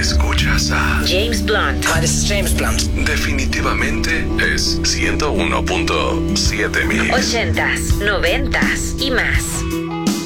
Escuchas a James Blunt. Hi, this is James Blunt. Definitivamente es 101.7 mil. 80s, 90s y más.